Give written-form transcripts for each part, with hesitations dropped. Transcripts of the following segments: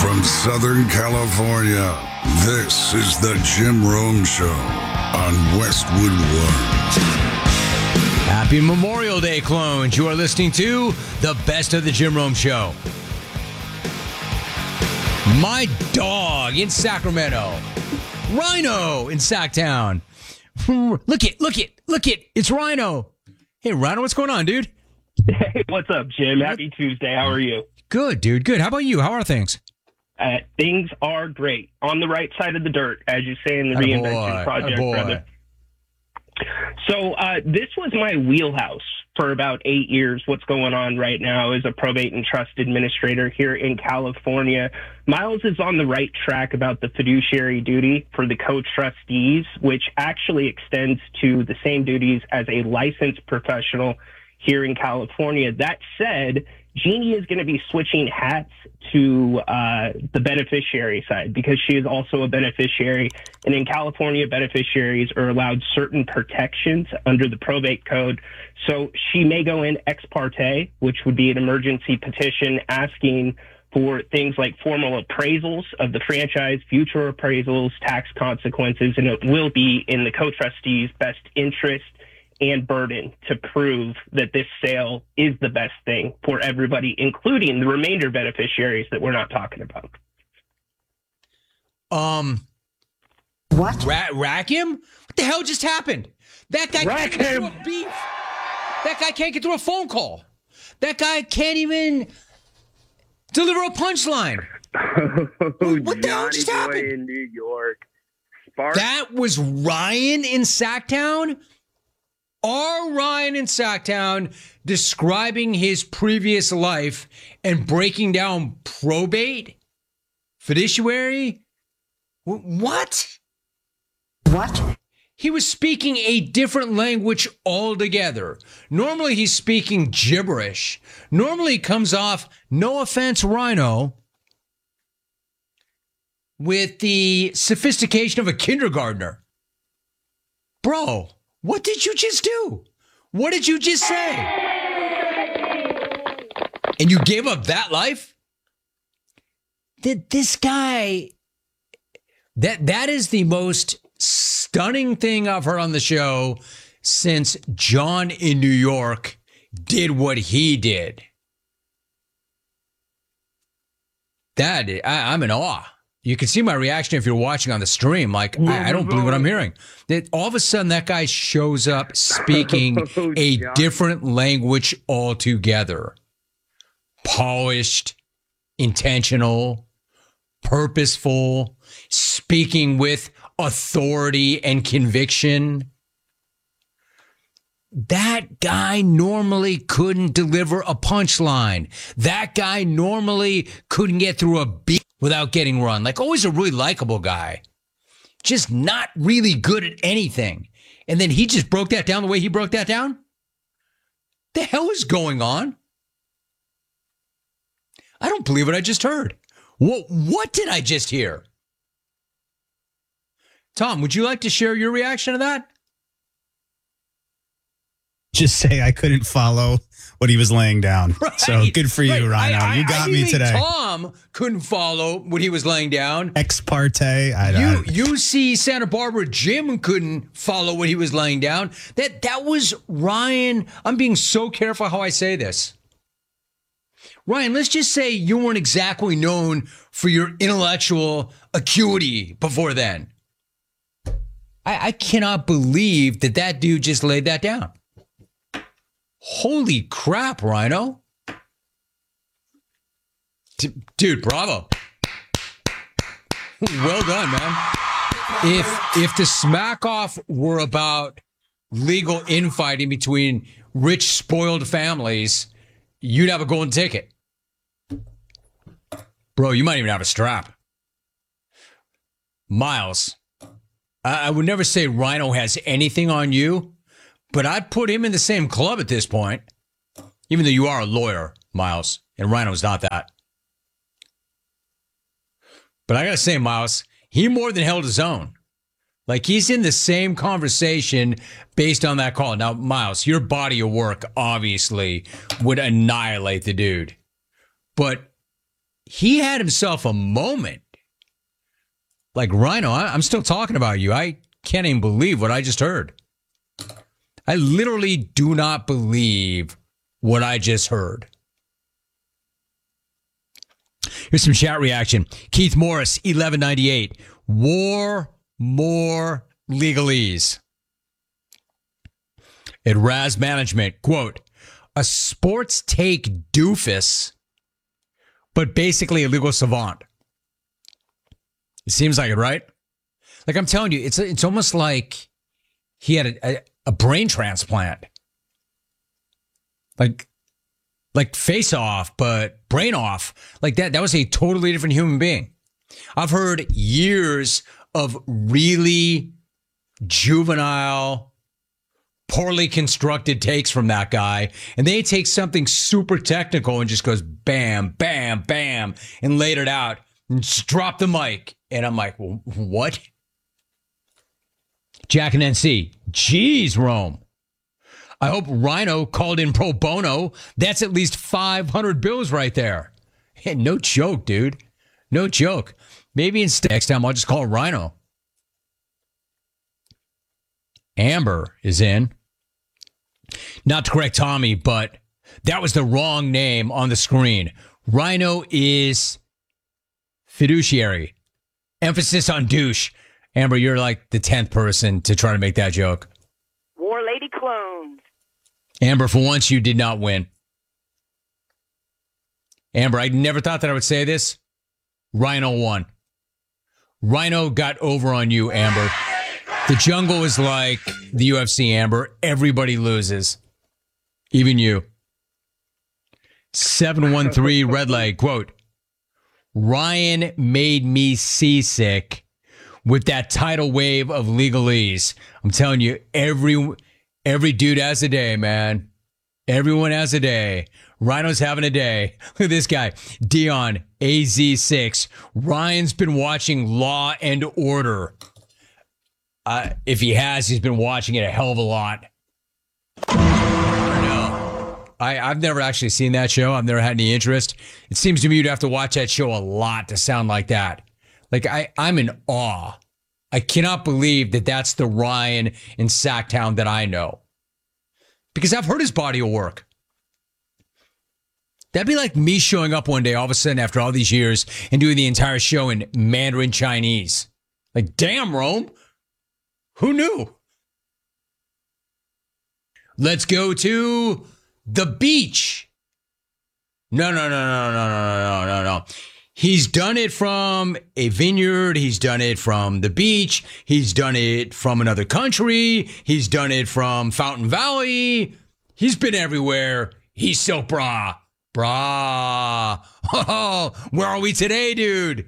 From Southern California, this is the Jim Rome Show on Westwood One. Happy Memorial Day, clones. You are listening to the best of the Jim Rome Show. My dog in Sacramento. Rhino in Sacktown. Look it. It's Rhino. Hey, Rhino, what's going on, dude? Hey, what's up, Jim? Happy Tuesday. How are you? Good, dude. Good. How about you? How are things? Things are great. On the right side of the dirt, as you say in the Reinvention Project, brother. So this was my wheelhouse for about 8 years. What's going on right now as a probate and trust administrator here in California. Miles is on the right track about the fiduciary duty for the co-trustees, which actually extends to the same duties as a licensed professional here in California. That said, Jeannie is going to be switching hats to the beneficiary side because she is also a beneficiary. And in California, beneficiaries are allowed certain protections under the probate code. So she may go in ex parte, which would be an emergency petition asking for things like formal appraisals of the franchise, future appraisals, tax consequences, and it will be in the co-trustees' best interest and burden to prove that this sale is the best thing for everybody, including the remainder beneficiaries that we're not talking about. What? Rack him? What the hell just happened? That guy can't get through a beef. That guy can't get through a phone call. That guy can't even deliver a punchline. What the hell just happened? In New York. That was Ryan in Sacktown? Our Ryan in Sacktown describing his previous life and breaking down probate? Fiduciary? What? What? He was speaking a different language altogether. Normally he's speaking gibberish. Normally he comes off, no offense, Rhino, with the sophistication of a kindergartner. Bro, what did you just do? What did you just say? And you gave up that life? This guy, that is the most stunning thing I've heard on the show since John in New York did what he did. I'm in awe. You can see my reaction if you're watching on the stream. Like, I don't believe what I'm hearing. That all of a sudden that guy shows up speaking a different language altogether. Polished, intentional, purposeful, speaking with authority and conviction. That guy normally couldn't deliver a punchline. That guy normally couldn't get through a beat without getting run. Like, always a really likable guy. Just not really good at anything. And then he just broke that down the way he broke that down? The hell is going on? I don't believe what I just heard. What did I just hear? Tom, would you like to share your reaction to that? Just say I couldn't follow what he was laying down. Right, so good for you, Rhino. You got me today. Tom couldn't follow what he was laying down. Ex parte. You see Santa Barbara Jim couldn't follow what he was laying down. That was Ryan. I'm being so careful how I say this. Ryan, let's just say you weren't exactly known for your intellectual acuity before then. I cannot believe that dude just laid that down. Holy crap, Rhino. Dude, bravo. Well done, man. If the smack off were about legal infighting between rich, spoiled families, you'd have a golden ticket. Bro, you might even have a strap. Miles, I would never say Rhino has anything on you, but I'd put him in the same club at this point, even though you are a lawyer, Miles, and Rhino's not that. But I got to say, Miles, he more than held his own. Like, he's in the same conversation based on that call. Now, Miles, your body of work obviously would annihilate the dude. But he had himself a moment. Like, Rhino, I'm still talking about you. I can't even believe what I just heard. I literally do not believe what I just heard. Here's some chat reaction. Keith Morris, 1198. War, more legalese. At Raz Management, quote, a sports take doofus, but basically a legal savant. It seems like it, right? Like, I'm telling you, it's almost like he had a brain transplant. Like face off, but brain off. Like that was a totally different human being. I've heard years of really juvenile, poorly constructed takes from that guy, and they take something super technical and just goes bam, bam, bam, and laid it out and just drop the mic. And I'm like, well, what? Jack and NC, geez, Rome. I hope Rhino called in pro bono. That's at least 500 bills right there. Hey, no joke, dude. No joke. Maybe instead next time I'll just call Rhino. Amber is in. Not to correct Tommy, but that was the wrong name on the screen. Rhino is fiduciary. Emphasis on douche. Amber, you're like the 10th person to try to make that joke. War Lady clones. Amber, for once, you did not win. Amber, I never thought that I would say this. Rhino won. Rhino got over on you, Amber. The jungle is like the UFC, Amber. Everybody loses. Even you. 713 Red Leg, quote, Ryan made me seasick with that tidal wave of legalese. I'm telling you, every dude has a day, man. Everyone has a day. Rhino's having a day. Look at this guy, Dion, AZ6. Ryan's been watching Law and Order. If he has, he's been watching it a hell of a lot. I don't know. I've never actually seen that show. I've never had any interest. It seems to me you'd have to watch that show a lot to sound like that. Like, I'm in awe. I cannot believe that that's the Ryan in Sacktown that I know. Because I've heard his body of work. That'd be like me showing up one day all of a sudden after all these years and doing the entire show in Mandarin Chinese. Like, damn, Rome. Who knew? Let's go to the beach. No. He's done it from a vineyard. He's done it from the beach. He's done it from another country. He's done it from Fountain Valley. He's been everywhere. He's so brah. Oh, where are we today, dude?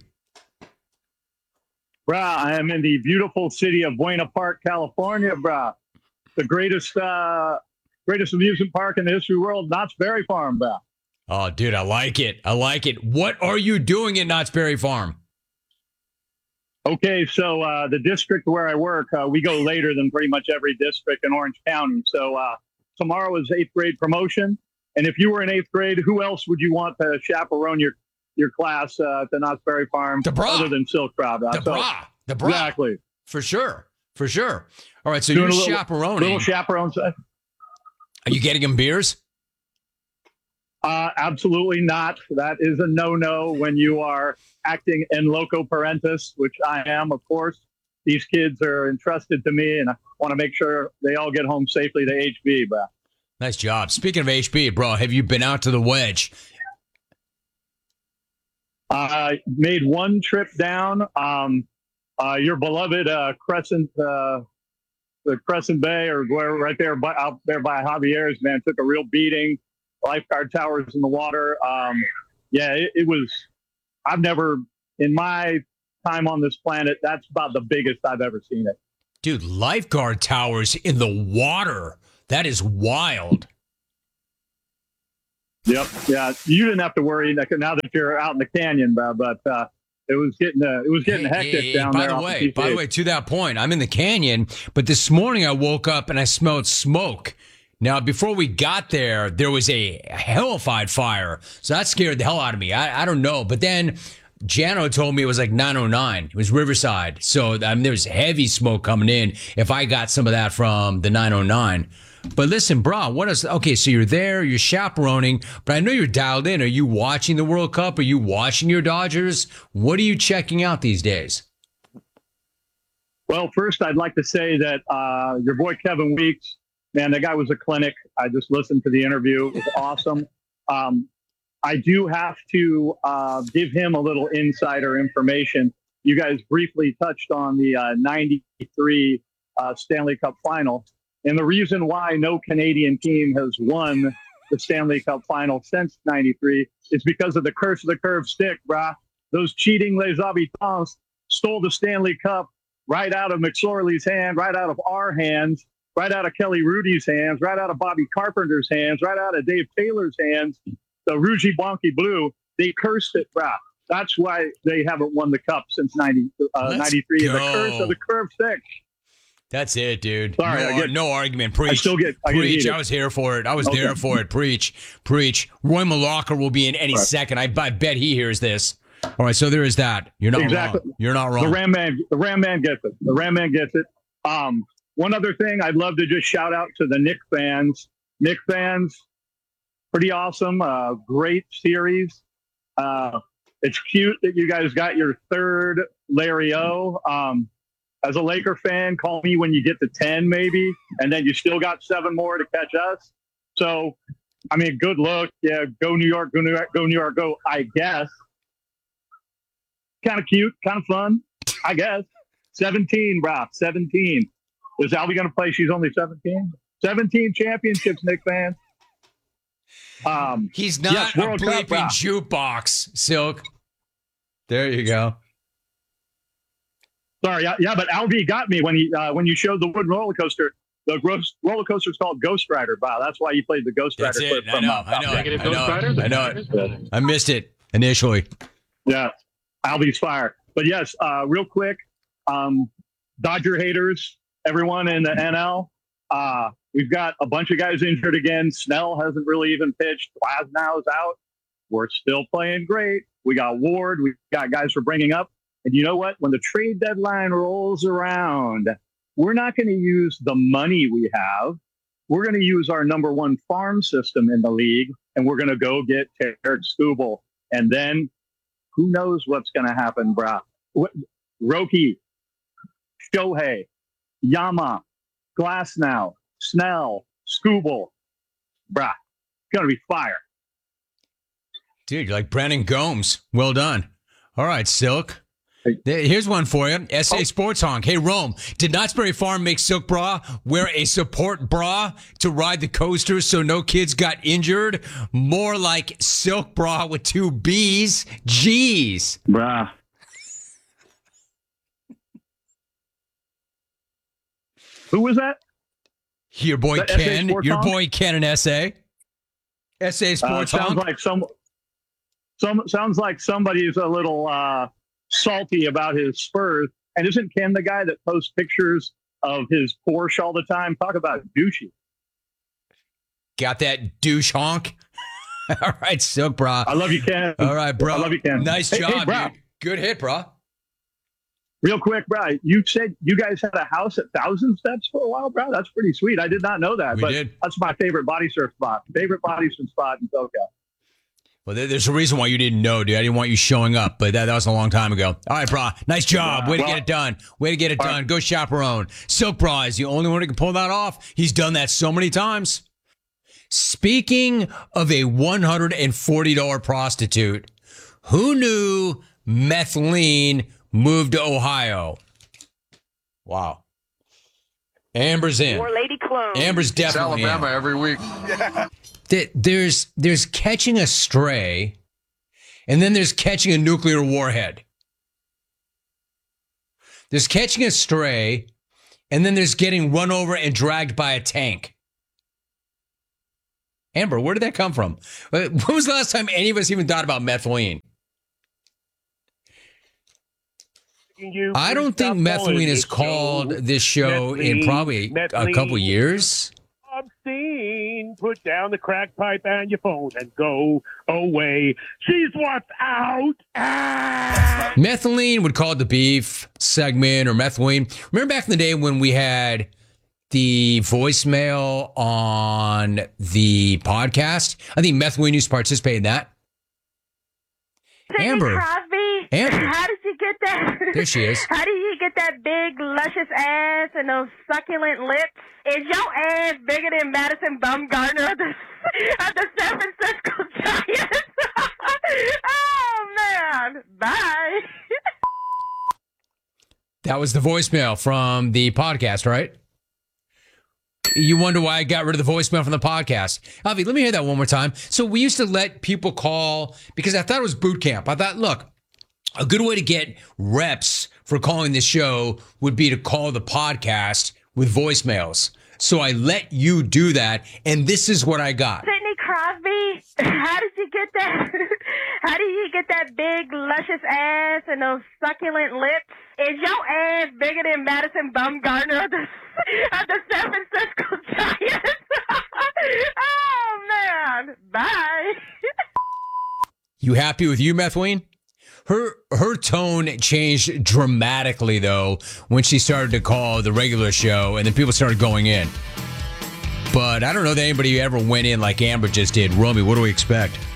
Brah, I am in the beautiful city of Buena Park, California, brah. The greatest amusement park in the history of the world, Knott's Berry Farm, brah. Oh, dude, I like it. What are you doing at Knott's Berry Farm? Okay, so the district where I work, we go later than pretty much every district in Orange County. So tomorrow is 8th grade promotion. And if you were in 8th grade, who else would you want to chaperone your class at the Knott's Berry Farm other than Silk Crowd? The bra. Exactly. For sure. All right, so you're chaperoning. Little chaperone. Are you getting them beers? Absolutely not. That is a no-no when you are acting in loco parentis, which I am, of course. These kids are entrusted to me, and I want to make sure they all get home safely to HB. But nice job. Speaking of HB, bro, have you been out to the Wedge? I made one trip down. Your beloved Crescent, the Crescent Bay, or where right there, out there by Javier's, man, took a real beating. Lifeguard towers in the water. It was. I've never, in my time on this planet, that's about the biggest I've ever seen it. Dude, lifeguard towers in the water. That is wild. Yep. Yeah. You didn't have to worry now that you're out in the canyon, but it was getting hectic down there. By the way, to that point, I'm in the canyon, but this morning I woke up and I smelled smoke Now, before we got there, there was a hellified fire. So that scared the hell out of me. I don't know. But then Jano told me it was like 909. It was Riverside. So there was heavy smoke coming in if I got some of that from the 909. But listen, bro, okay, so you're there, you're chaperoning, but I know you're dialed in. Are you watching the World Cup? Are you watching your Dodgers? What are you checking out these days? Well, first, I'd like to say that your boy Kevin Weeks, man, that guy was a clinic. I just listened to the interview. It was awesome. I do have to give him a little insider information. You guys briefly touched on the 93 Stanley Cup final. And the reason why no Canadian team has won the Stanley Cup final since 93 is because of the curse of the curved stick, brah. Those cheating Les Habitants stole the Stanley Cup right out of McSorley's hand, right out of our hands, right out of Kelly Rudy's hands, right out of Bobby Carpenter's hands, right out of Dave Taylor's hands. The Rougie Blanky Blue, they cursed it, brah. That's why they haven't won the Cup since 93. The curse of the curved stick. That's it, dude. Sorry, no argument. Preach. Preach. I was here for it. I was there for it. Preach. Roy Malacca will be in any second. I bet he hears this. All right, so there is that. You're not wrong. You're not wrong. The Ram Man gets it. The Ram Man gets it. One other thing, I'd love to just shout out to the Knick fans. Knick fans, pretty awesome. Great series. It's cute that you guys got your third Larry O. As a Laker fan, call me when you get to 10, maybe, and then you still got 7 more to catch us. So, I mean, good luck. Yeah, go New York, go New York, go New York, go, I guess. Kind of cute, kind of fun, I guess. 17, bro, 17. Is Albie going to play? She's only 17? 17 championships, Knick fans. He's not a bleeping jukebox, Silk. There you go. Sorry, yeah, but Albie got me when you showed the wooden roller coaster. The roller coaster is called Ghost Rider. Wow, that's why you played the Ghost Rider clip. I know. I missed it initially. Yeah, Albie's fire. But yes, real quick, Dodger haters, everyone in the NL. We've got a bunch of guys injured again. Snell hasn't really even pitched. Glasnow's out. We're still playing great. We got Ward. We got guys we're bringing up. And you know what? When the trade deadline rolls around, we're not going to use the money we have. We're going to use our number one farm system in the league, and we're going to go get Tarik Skubal. And then who knows what's going to happen, brah. Roki, Shohei, Yama, Glasnow, Snell, Skubal. Brah, it's going to be fire. Dude, you're like Brandon Gomes. Well done. All right, Silk. Here's one for you. SA Sports Honk. Hey, Rome, did Knott's Berry Farm make Silk Bra wear a support bra to ride the coaster so no kids got injured? More like Silk Bra with 2 B's. Jeez. Brah. Who was that? Your boy Ken. Your boy Ken in SA. SA Sports Honk. Sounds like somebody's a little salty about his Spurs. And isn't Ken the guy that posts pictures of his Porsche all the time? Talk about douchey. Got that douche honk? All right, Silk, bro. I love you, Ken. All right, bro. I love you, Ken. Nice job, dude. Good hit, bro. Real quick, bro. You said you guys had a house at 1,000 Steps for a while, bro. That's pretty sweet. I did not know that. We did. That's my favorite body surf spot. Favorite body surf spot in SoCal. Well, there's a reason why you didn't know, dude. I didn't want you showing up, but that was a long time ago. All right, bro. Nice job. Way to get it done. Way to get it done. Go chaperone. Silk Bra is the only one who can pull that off. He's done that so many times. Speaking of a $140 prostitute, who knew Methylene moved to Ohio? Wow. Amber's in. More lady clone. Amber's definitely it's Alabama in. every week. Yeah. There's catching a stray, and then there's catching a nuclear warhead. There's catching a stray, and then there's getting run over and dragged by a tank. Amber, where did that come from? When was the last time any of us even thought about methylene? I don't think methylene is called this show in probably a couple years. Christine, put down the crack pipe and your phone and go away. She's what's out. Ah! Methylene would call it the beef segment or methylene. Remember back in the day when we had the voicemail on the podcast? I think Methylene used to participate in that. Sidney Amber. Crosby, Amber. how did you get that? There she is. How do you get that big, luscious ass and those succulent lips? Is your ass bigger than Madison Bumgarner of the San Francisco Giants? Oh, man. Bye. That was the voicemail from the podcast, right? You wonder why I got rid of the voicemail from the podcast. Avi, let me hear that one more time. So we used to let people call because I thought it was boot camp. I thought, look, a good way to get reps for calling this show would be to call the podcast with voicemails. So I let you do that, and this is what I got. Sidney Crosby, how did you get that? How do you get that big, luscious ass and those succulent lips? Is your ass bigger than Madison Bumgarner of the San Francisco Giants? Oh, man. Bye. You happy with you, Methylene? Her tone changed dramatically, though, when she started to call the regular show, and then people started going in. But I don't know that anybody ever went in like Amber just did. Romy, what do we expect?